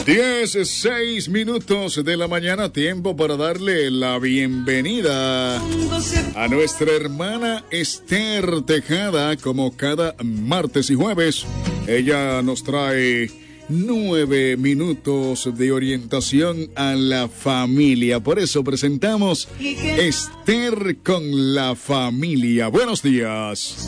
16 de la mañana, tiempo para darle la bienvenida a nuestra hermana Esther Tejada, como cada martes y jueves. Ella nos trae 9 minutos de orientación a la familia. Por eso presentamos Esther con la familia. Buenos días.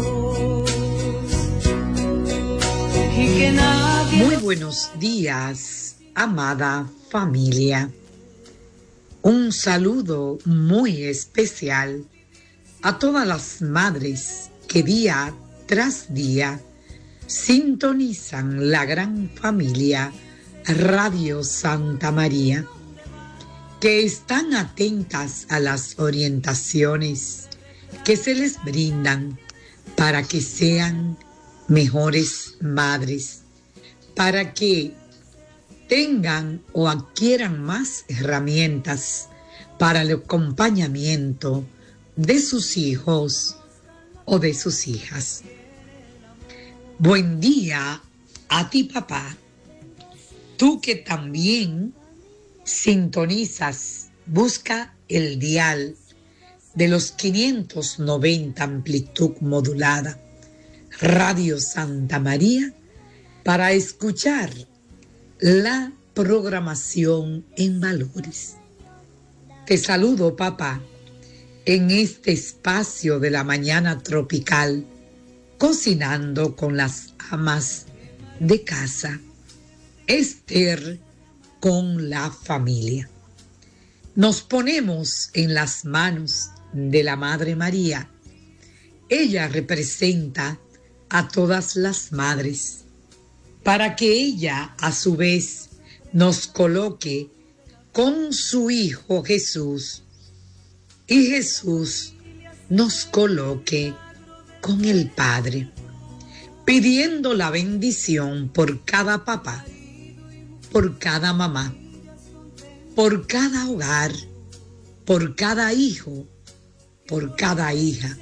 Muy buenos días, amada familia. Un saludo muy especial a todas las madres que día tras día sintonizan la gran familia Radio Santa María, que están atentas a las orientaciones que se les brindan para que sean mejores madres, para que tengan o adquieran más herramientas para el acompañamiento de sus hijos o de sus hijas. Buen día a ti, papá, tú que también sintonizas, busca el dial de los 590 amplitud modulada Radio Santa María para escuchar la programación en valores. Te saludo, papá, en este espacio de la mañana tropical, cocinando con las amas de casa, Esther con la familia. Nos ponemos en las manos de la Madre María. Ella representa a todas las madres, para que ella a su vez nos coloque con su Hijo Jesús y Jesús nos coloque con el Padre, pidiendo la bendición por cada papá, por cada mamá, por cada hogar, por cada hijo, por cada hija,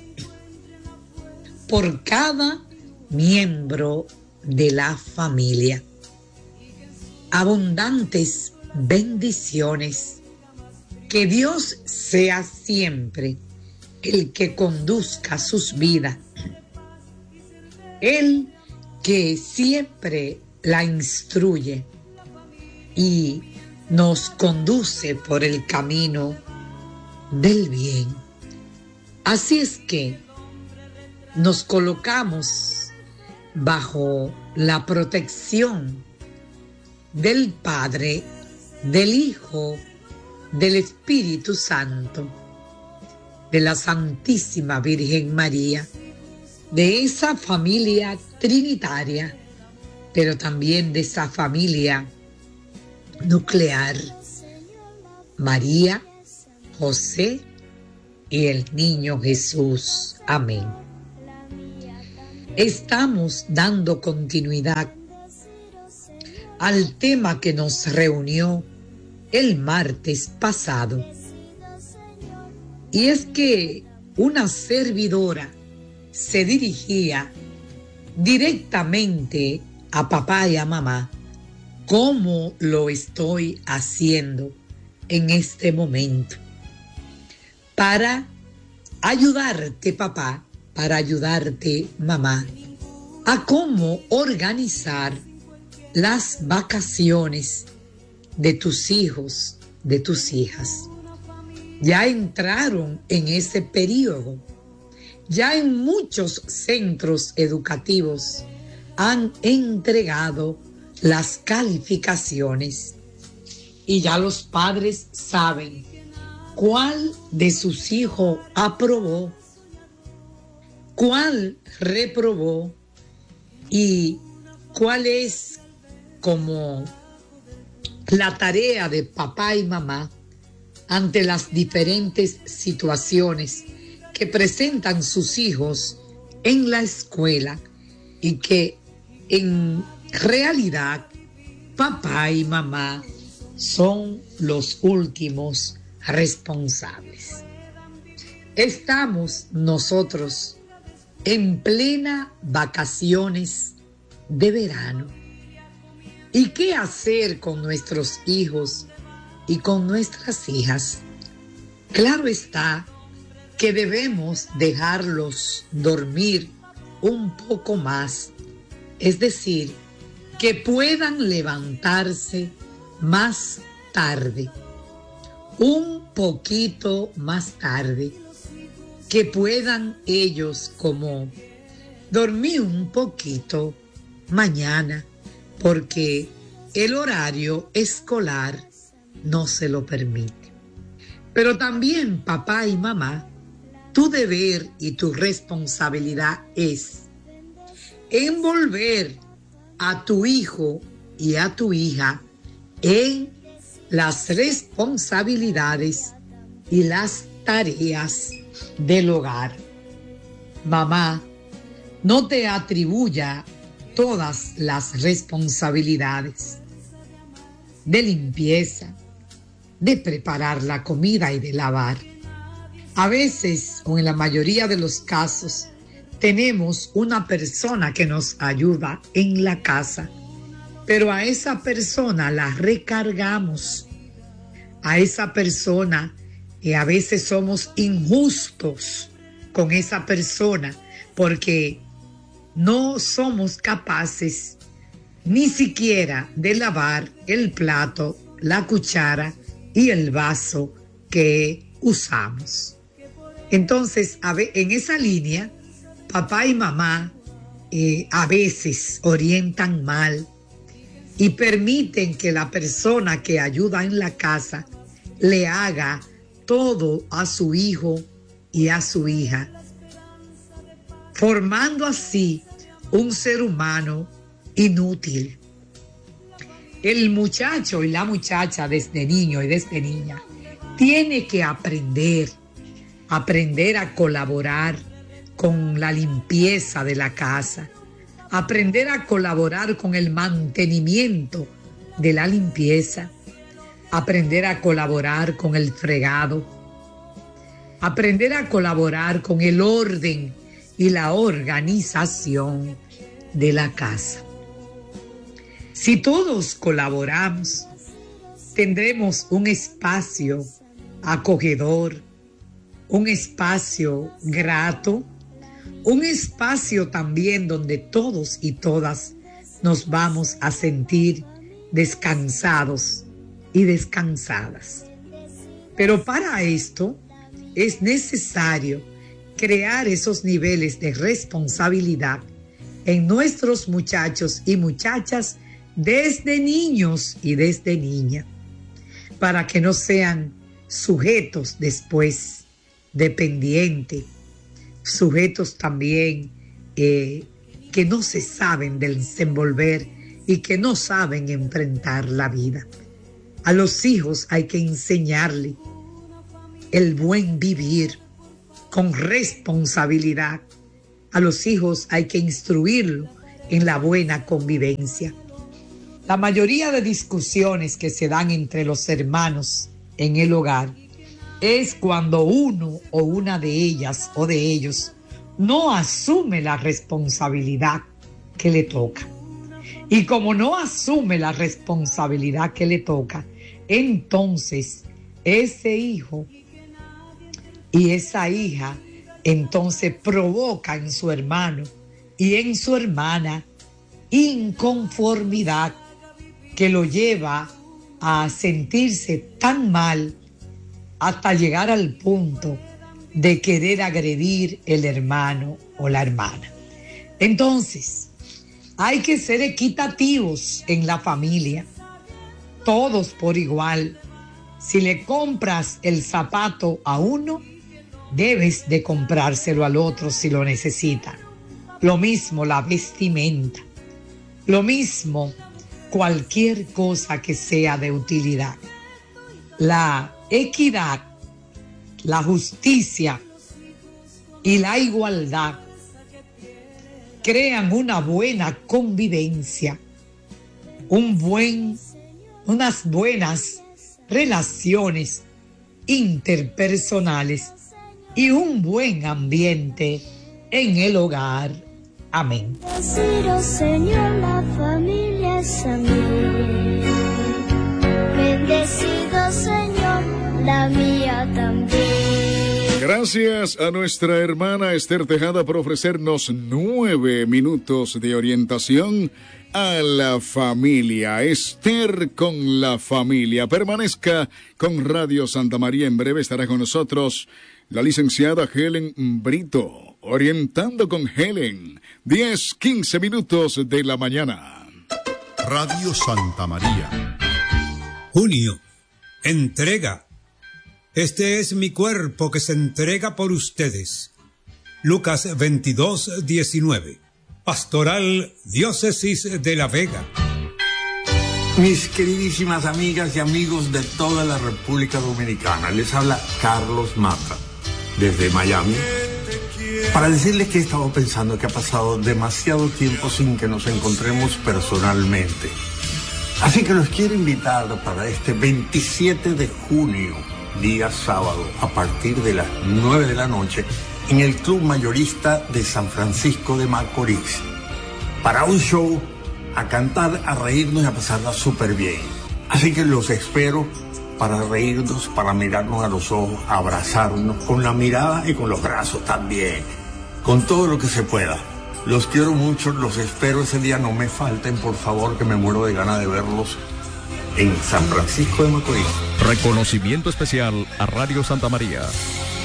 por cada miembro de la familia. Abundantes bendiciones. Que Dios sea siempre el que conduzca sus vidas. Él que siempre la instruye y nos conduce por el camino del bien. Así es que nos colocamos bajo la protección del Padre, del Hijo, del Espíritu Santo, de la Santísima Virgen María, de esa familia trinitaria, pero también de esa familia nuclear, María, José y el niño Jesús. Amén. Estamos dando continuidad al tema que nos reunió el martes pasado. Y es que una servidora se dirigía directamente a papá y a mamá, como lo estoy haciendo en este momento, para ayudarte, papá, para ayudarte, mamá, a cómo organizar las vacaciones de tus hijos, de tus hijas. Ya entraron en ese periodo. Ya en muchos centros educativos han entregado las calificaciones y ya los padres saben cuál de sus hijos aprobó, cuál reprobó y cuál es como la tarea de papá y mamá ante las diferentes situaciones que presentan sus hijos en la escuela y que en realidad papá y mamá son los últimos responsables. Estamos nosotros en plena vacaciones de verano ¿Y qué hacer con nuestros hijos y con nuestras hijas? Claro está que debemos dejarlos dormir un poco más, es decir, que puedan levantarse más tarde, un poquito más tarde, que puedan ellos como dormir un poquito mañana, porque el horario escolar no se lo permite. Pero también, papá y mamá, tu deber y tu responsabilidad es envolver a tu hijo y a tu hija en las responsabilidades y las tareas del hogar. Mamá, no te atribuya todas las responsabilidades de limpieza, de preparar la comida y de lavar. A veces, o en la mayoría de los casos, tenemos una persona que nos ayuda en la casa, pero a esa persona la recargamos. A esa persona, y a veces somos injustos con esa persona porque no somos capaces ni siquiera de lavar el plato, la cuchara y el vaso que usamos. Entonces, en esa línea, papá y mamá a veces orientan mal y permiten que la persona que ayuda en la casa le haga todo a su hijo y a su hija, formando así un ser humano inútil. El muchacho y la muchacha desde niño y desde niña tiene que aprender a colaborar con la limpieza de la casa, aprender a colaborar con el mantenimiento de la limpieza, aprender a colaborar con el fregado, aprender a colaborar con el orden y la organización de la casa. Si todos colaboramos, tendremos un espacio acogedor, un espacio grato, un espacio también donde todos y todas nos vamos a sentir descansados y descansadas. Pero para esto es necesario crear esos niveles de responsabilidad en nuestros muchachos y muchachas desde niños y desde niñas, para que no sean sujetos después dependientes, sujetos también que no se saben desenvolver y que no saben enfrentar la vida. A los hijos hay que enseñarle el buen vivir con responsabilidad. A los hijos hay que instruirlo en la buena convivencia. La mayoría de discusiones que se dan entre los hermanos en el hogar es cuando uno o una de ellas o de ellos no asume la responsabilidad que le toca. Y como no asume la responsabilidad que le toca, entonces ese hijo y esa hija entonces provoca en su hermano y en su hermana inconformidad que lo lleva a sentirse tan mal hasta llegar al punto de querer agredir el hermano o la hermana. Entonces, hay que ser equitativos en la familia, todos por igual. Si le compras el zapato a uno, debes de comprárselo al otro si lo necesita. Lo mismo la vestimenta, lo mismo cualquier cosa que sea de utilidad. La equidad, la justicia y la igualdad crean una buena convivencia, unas buenas relaciones interpersonales y un buen ambiente en el hogar. Amén. Señor, la familia tienes a mí. Bendecido Señor, la mía también. Gracias a nuestra hermana Esther Tejada por ofrecernos 9 minutos de orientación a la familia. Esther con la familia. Permanezca con Radio Santa María. En breve estará con nosotros la licenciada Helen Brito. Orientando con Helen. 10-15 minutos de la mañana. Radio Santa María. Junio. Entrega. Este es mi cuerpo que se entrega por ustedes. Lucas 22:19. Pastoral Diócesis de La Vega. Mis queridísimas amigas y amigos de toda la República Dominicana, les habla Carlos Mata desde Miami para decirles que he estado pensando que ha pasado demasiado tiempo sin que nos encontremos personalmente. Así que los quiero invitar para este 27 de junio, día sábado, a partir de las 9 de la noche, en el Club Mayorista de San Francisco de Macorís, para un show, a cantar, a reírnos y a pasarla súper bien. Así que los espero para reírnos, para mirarnos a los ojos, a abrazarnos, con la mirada y con los brazos también, con todo lo que se pueda. Los quiero mucho, los espero ese día, no me falten, por favor, que me muero de ganas de verlos en San Francisco de Macorís. Reconocimiento especial a Radio Santa María.